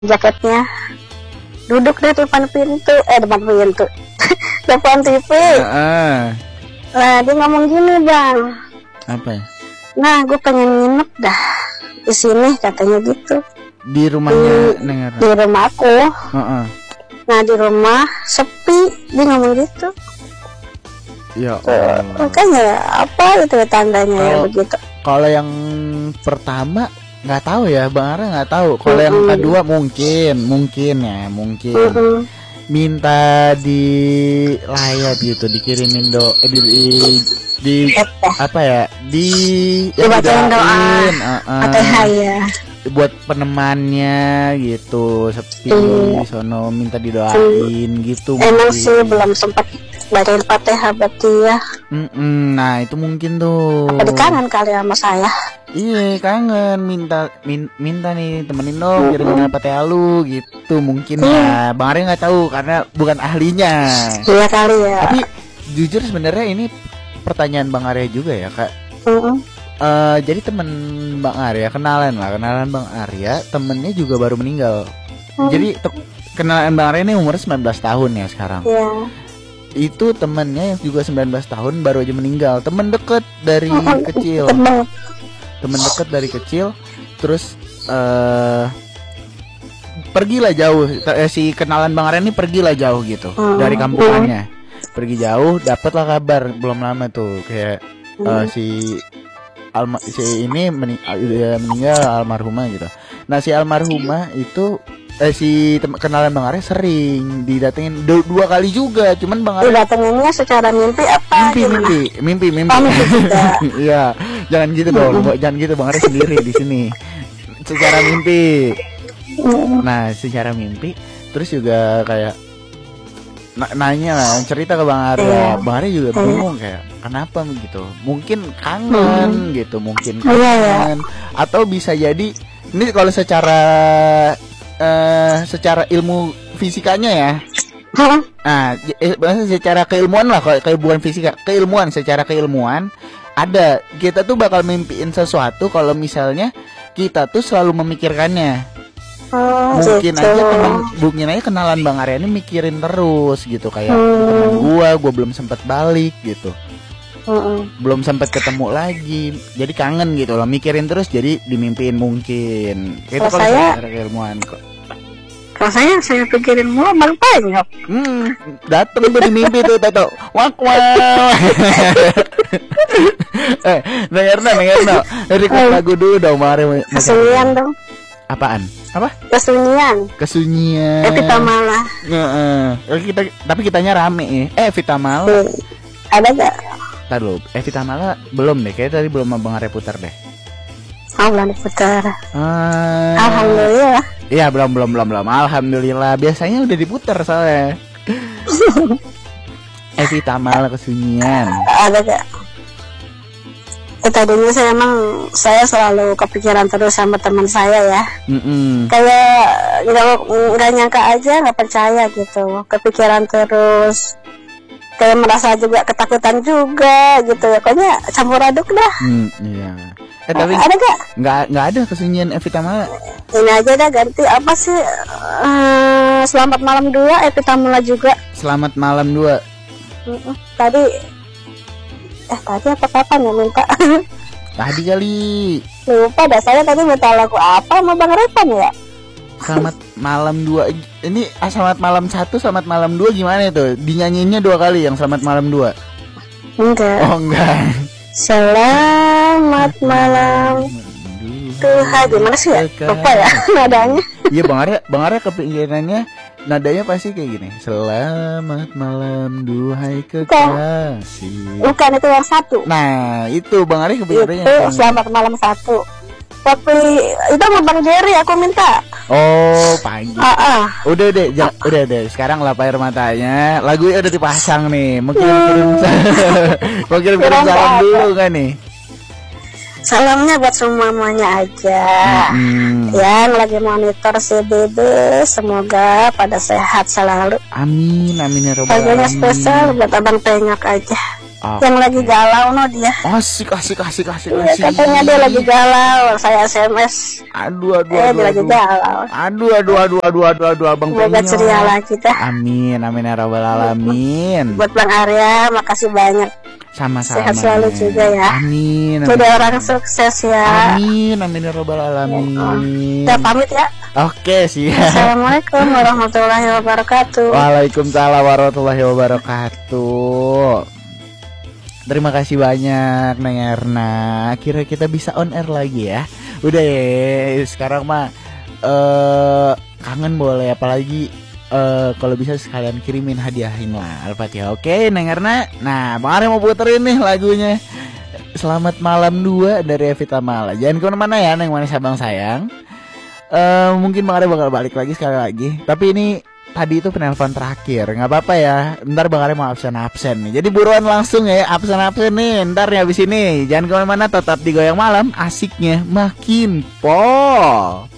jaketnya. Duduk deh depan pintu, depan TV. Nah dia ngomong gini bang. Apa? Nah gue pengen nginep dah di sini katanya gitu. Di rumahnya Neng. Di rumah aku. Nah di rumah sepi, dia ngomong gitu. Ya makanya apa itu tandanya ya begitu. Kalau yang pertama nggak tahu ya, Bang Ara nggak tahu. Kalau yang kedua mungkin minta di layar gitu, dikirimin di apa ya, dibacain doa Fatihah ya, buat penemannya gitu, sepi sono minta didoain gitu. Emang sih belum sempat bacain Fatihah berarti ya. Nah itu mungkin tuh. Apa kangen kali sama saya? Iya kangen, minta nih temenin dong kirimin Fatihah lu gitu mungkin ya. Bang Arya nggak tahu karena bukan ahlinya. Iya kali ya. Tapi jujur sebenarnya ini pertanyaan Bang Arya juga ya kak. Jadi temen Bang Arya, kenalan Bang Arya, temennya juga baru meninggal. Jadi kenalan Bang Arya ini umurnya 19 tahun ya sekarang. Iya. Itu temennya yang juga 19 tahun baru aja meninggal. Temen deket dari kecil. Temen deket dari kecil. Terus pergilah jauh. Si kenalan Bang Arya ini pergilah jauh gitu dari kampungannya. Pergi jauh, dapatlah kabar belum lama tuh kayak si ini meninggal almarhumah gitu. Nah si almarhumah itu kenalan Bang Arya sering didatengin 2 kali juga, cuman Bang Arya didatenginnya secara mimpi apa? Mimpi. Iya, jangan gitu dong, jangan gitu Bang Arya sendiri di sini. Secara mimpi. Nah, secara mimpi terus juga kayak nanya lah, cerita ke Bang Arya. Bang Arya juga bingung kayak kenapa begitu. Mungkin kangen gitu, mungkin kangen. Atau bisa jadi ini kalau secara ilmu fisikanya ya. Nah, secara keilmuan lah, kalau bukan fisika, secara keilmuan ada kita tuh bakal mimpiin sesuatu kalau misalnya kita tuh selalu memikirkannya. Mungkin aja kenalan Bang Arya ini mikirin terus gitu kayak teman gua belum sempat balik gitu. Belum sempat ketemu lagi, jadi kangen gitu loh, mikirin terus jadi dimimpiin mungkin. Itu kalau secara keilmuan kok. Rasanya saya pikirin mulu malah banyak. Dateng tuh di mimpi tuh Toto. Wak. Denger no. Request lagu dulu dong Mari. Kesunyian dong. Apaan? Apa? Kesunyian. Evita Mala. Tapi kitanya rame ya. Evita Mala. Ada gak? Ntar dulu, Evita Mala belum deh. Kayaknya tadi belum Bang Arya putar deh. Belum diputar. Alhamdulillah. Iya belum. Alhamdulillah. Biasanya udah diputar soalnya. Evita Mala Kesunyian. Ada gak? Tadinya saya selalu kepikiran terus sama teman saya ya. Kayak nggak nyangka aja, nggak percaya gitu. Kepikiran terus. Kayak merasa juga ketakutan juga gitu ya. Pokoknya campur aduk dah. Iya. Tapi ada gak? Nggak ada Kesunyian Evita Mala. Ini aja dah ganti apa sih? Selamat Malam 2 Evita Mala juga. Selamat Malam 2. Tadi apa kapan ya minta? Tadi kali. Lupa dah, saya tadi minta lagu apa sama Bang Repan ya? Selamat Malam 2. Ini Selamat Malam 1, Selamat Malam 2 gimana itu? Dinyanyiinnya 2 kali yang Selamat Malam 2. Enggak. Oh enggak. Selamat malam. Tuhan, gimana sih ya? Lupa ya nadanya. Iya Bang Arya kepikirannya nadanya pasti kayak gini. Selamat malam duhai kekasih. Bukan itu yang satu. Nah itu Bang Arya kepikirannya itu Selamat Malam 1. Tapi itu sama Bang Jerry aku minta. Oh pagi. Udah deh. Sekarang lap air matanya. Lagunya udah dipasang nih. Mungkin kirim salam dulu kan nih. Salamnya buat semuanya aja. Yang lagi monitor CBB, semoga pada sehat selalu. Amin ya robbal alamin. Lagunya spesial buat Abang Penyak aja. Yang lagi galau dia. Asik. Ya, katanya dia lagi galau, saya SMS. Aduh. Dia lagi galau. Aduh, Abang Semoga ceria lah kita. Amin ya rabbal alamin. Buat Bang Arya, makasih banyak. Sama-sama. Sehat selalu juga ya. Amin. Jadi orang sukses ya. Amin ya rabbal alamin. Kita pamit ya. Oke, siap. Assalamualaikum warahmatullahi wabarakatuh. Waalaikumsalam warahmatullahi wabarakatuh. Terima kasih banyak Neng Erna. Akhirnya kita bisa on air lagi ya. Udah ya, sekarang mah kangen boleh, apalagi kalau bisa sekalian kirimin hadiahin lah Al-Fatihah. Oke Neng Erna. Nah Bang Arya mau puterin nih lagunya Selamat Malam 2 dari Evita Mala. Jangan kemana-mana ya Neng Manis Abang Sayang. Mungkin Bang Arya bakal balik lagi sekali lagi. Tapi ini tadi itu penelpon terakhir, nggak apa-apa ya. Ntar Bang Arya mau absen nih. Jadi buruan langsung ya absen nih. Ntar ya abis ini. Jangan kemana-mana, tetap di Goyang Malam. Asiknya makin pol.